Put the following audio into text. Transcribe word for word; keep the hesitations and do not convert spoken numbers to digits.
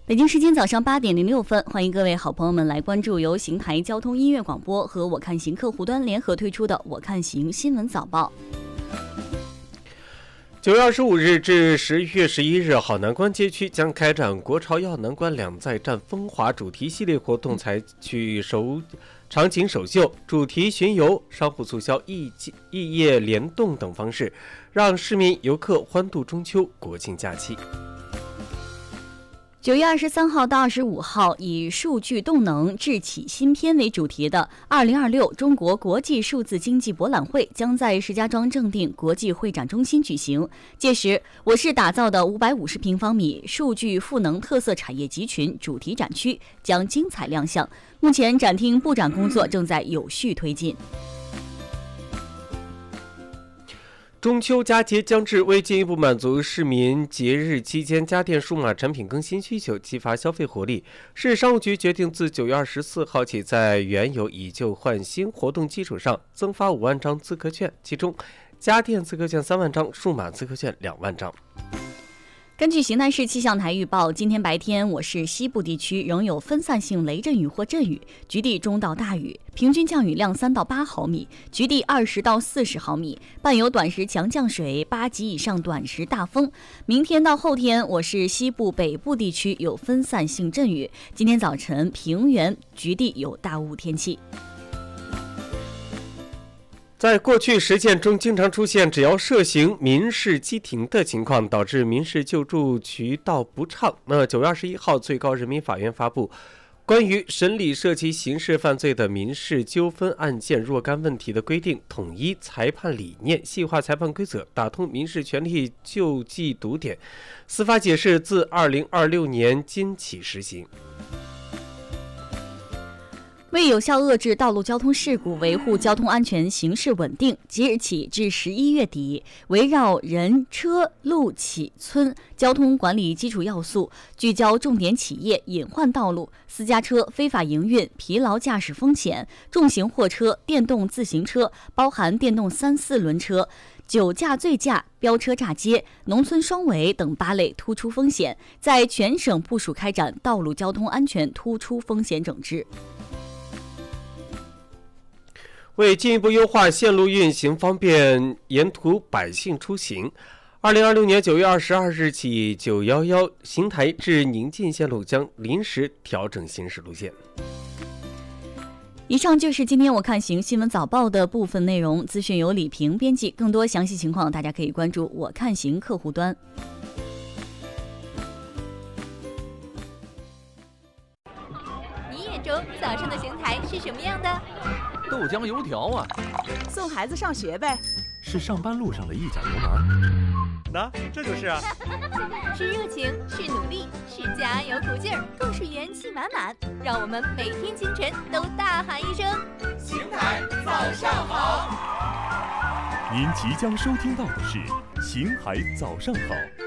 北京时间早上八点零六分，欢迎各位好朋友们来关注由邢台交通音乐广播和我看行客户端联合推出的我看行新闻早报。 九月二十五日至十月十一日，好南关街区将开展国潮耀南关两再战风华主题系列活动，采取首场景首秀、主题巡游、商户促销、异异业联动等方式，让市民游客欢度中秋国庆假期。 九月二十三号到二十五号，以数据动能智启新篇为主题的二零二六中国国际数字经济博览会将在石家庄正定国际会展中心举行。届时，我市打造的五百五十平方米数据赋能特色产业集群主题展区将精彩亮相。目前，展厅布展工作正在有序推进。 中秋佳节将至，为进一步满足市民节日期间家电数码产品更新需求，激发消费活力，市商务局决定自九月二十四号起，在原有以旧换新活动基础上，增发五万张资格券，其中家电资格券三万张，数码资格券两万张。 根据邢台市气象台预报，今天白天我市西部地区仍有分散性雷阵雨或阵雨，局地中到大雨，平均降雨量三到八毫米，局地二十到四十毫米，伴有短时强降水、八级以上短时大风。明天到后天，我市西部、北部地区有分散性阵雨。今天早晨平原局地有大雾天气。 在过去实践中，经常出现只要涉行民事畸停的情况，导致民事救助渠道不畅。那九月二十一号，最高人民法院发布关于审理涉及刑事犯罪的民事纠纷案件若干问题的规定，统一裁判理念，细化裁判规则，打通民事权利救济堵点。司法解释自二零二六年今起实行。 为有效遏制道路交通事故，维护交通安全形势稳定，即日起至十一月底，围绕人、车、路、企、村交通管理基础要素，聚焦重点企业、隐患道路、私家车非法营运、疲劳驾驶风险、重型货车、电动自行车（包含电动三四轮车）、酒驾、醉驾、飙车炸街、农村双违等八类突出风险，在全省部署开展道路交通安全突出风险整治。 为进一步优化线路运行，方便沿途百姓出行，二零二六年九月二十二日起，九一一邢台至宁晋线路将临时调整行驶路线。 以上就是今天我看行新闻早报的部分内容，资讯由李平编辑，更多详细情况大家可以关注我看行客户端。 你眼中早上的邢台是什么样的？ 豆浆油条啊， 送孩子上学呗， 是上班路上的一脚油门。 那这就是啊， 是热情，是努力，是加油鼓劲儿，更是元气满满。让我们每天清晨都大喊一声： 邢台早上好！ 您即将收听到的是《邢台早上好》。